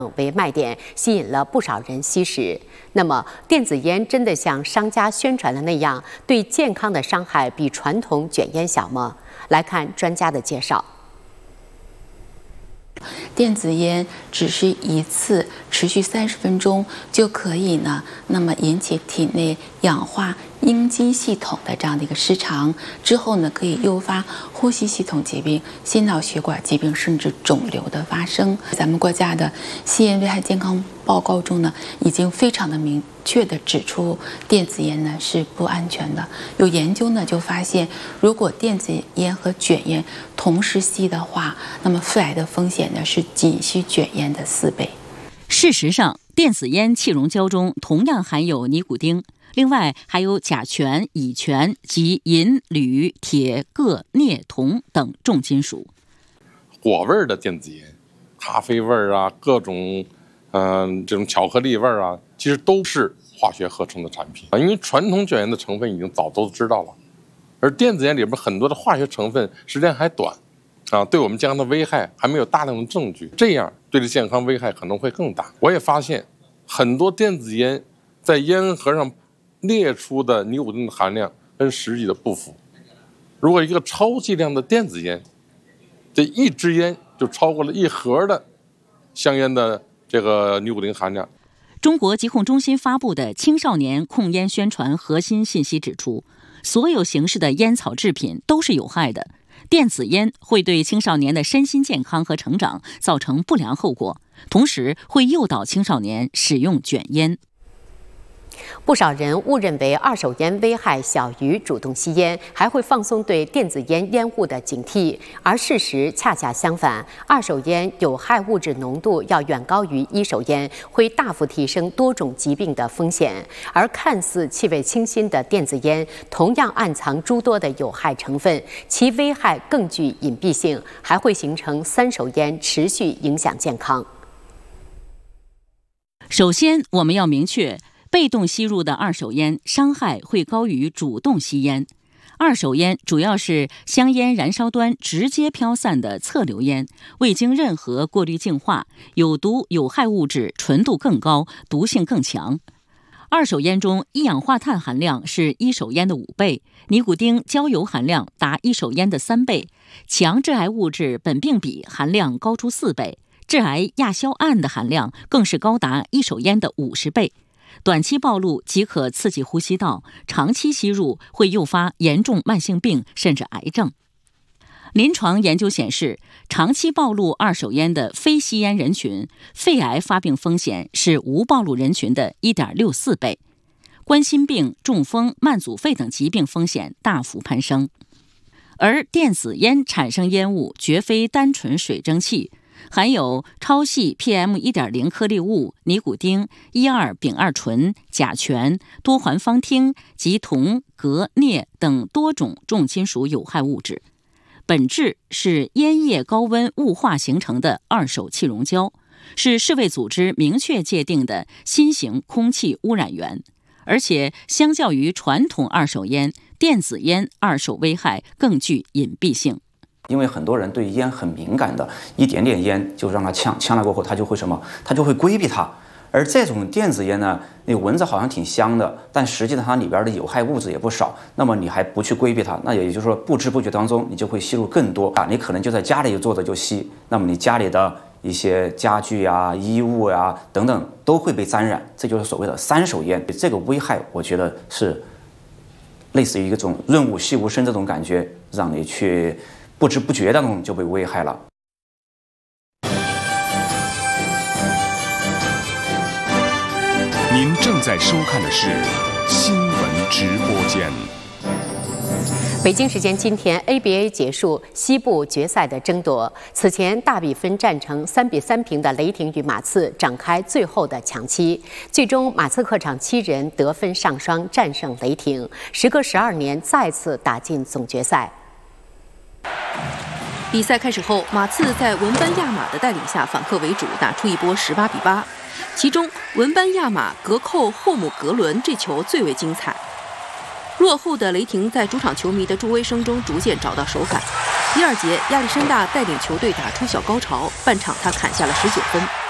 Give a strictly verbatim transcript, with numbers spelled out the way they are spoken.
为卖点，吸引了不少人吸食。那么，电子烟真的像商家宣传的那样，对健康的伤害比传统卷烟小吗？来看专家的介绍。 电子烟只是一次持续三十分钟就可以呢，那么引起体内氧化应激系统的这样的一个失常，之后呢，可以诱发呼吸系统疾病、心脑血管疾病，甚至肿瘤的发生。咱们国家的吸烟危害健康报告中呢，已经非常的明确的指出，电子烟呢是不安全的。有研究呢就发现，如果电子烟和卷烟同时吸的话，那么肺癌的风险呢是仅需卷烟的四倍。 事实上，电子烟气溶胶中同样含有尼古丁。另外还有甲醛、乙醛及银、铝、铁、铬、镍、铜等重金属。 果味的电子烟，咖啡味啊，各种嗯、呃、这种巧克力味啊，其实都是化学合成的产品啊。因为传统卷烟的成分已经早都知道了，而电子烟里边很多的化学成分时间还短啊，对我们健康的危害还没有大量的证据，这样对这健康危害可能会更大。我也发现很多电子烟在烟盒上列出的尼古丁的含量跟实际的不符。如果一个超剂量的电子烟，这一支烟就超过了一盒的香烟的这个尼古丁含量。 中国疾控中心发布的青少年控烟宣传核心信息指出，所有形式的烟草制品都是有害的，电子烟会对青少年的身心健康和成长造成不良后果，同时会诱导青少年使用卷烟。 不少人误认为二手烟危害小于主动吸烟，还会放松对电子烟烟雾的警惕，而事实恰恰相反，二手烟有害物质浓度要远高于一手烟，会大幅提升多种疾病的风险。而看似气味清新的电子烟，同样暗藏诸多的有害成分，其危害更具隐蔽性，还会形成三手烟，持续影响健康。 首先，我们要明确，被动吸入的二手烟伤害会高于主动吸烟。二手烟主要是香烟燃烧端直接飘散的侧流烟，未经任何过滤净化，有毒有害物质纯度更高，毒性更强。二手烟中一氧化碳含量是一手烟的五倍，尼古丁焦油含量达一手烟的三倍，强致癌物质苯并芘含量高出四倍，致癌亚硝胺的含量更是高达一手烟的五十倍。短期暴露即可刺激呼吸道，长期吸入会诱发严重慢性病甚至癌症。临床研究显示，长期暴露二手烟的非吸烟人群，肺癌发病风险是无暴露人群的 一点六四倍，冠心病、中风、慢阻肺等疾病风险大幅攀升。而电子烟产生烟雾绝非单纯水蒸气，含有超细 P M 一点零 颗粒物、尼古丁、一二丙二醇、甲醛、多环芳烃及铜、镉、镍等多种重金属有害物质，本质是烟叶高温雾化形成的二手气溶胶，是世卫组织明确界定的新型空气污染源。而且相较于传统二手烟，电子烟二手危害更具隐蔽性。 因为很多人对烟很敏感的，一点点烟就让他呛，呛了过后他就会什么，他就会规避它。而这种电子烟呢，那闻着好像挺香的，但实际上它里边的有害物质也不少。那么你还不去规避它，那也就是说不知不觉当中你就会吸入更多啊。你可能就在家里坐着就吸，那么你家里的一些家具啊、衣物啊等等都会被沾染，这就是所谓的三手烟。这个危害我觉得是类似于一种润物细无声这种感觉，让你去不知不觉当中就被危害了。 您正在收看的是新闻直播间。 北京时间今天 A B A 结束西部决赛的争夺，此前大比分战成三比三平的雷霆与马刺展开最后的抢七，最终马刺客场七人得分上双战胜雷霆，时隔十二年再次打进总决赛。 比赛开始后，马刺在文班亚马的带领下反客为主，打出一波十八比八。其中，文班亚马隔扣霍姆格伦这球最为精彩。落后的雷霆在主场球迷的助威声中逐渐找到手感。第二节，亚历山大带领球队打出小高潮，半场他砍下了十九分。